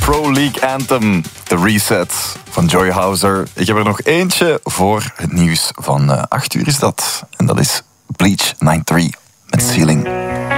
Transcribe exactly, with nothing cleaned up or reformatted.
Pro League Anthem, The Reset van Joy Hauser. Ik heb er nog eentje voor het nieuws van uh, acht uur is dat. En dat is Bleach negenennegentig met Ceiling.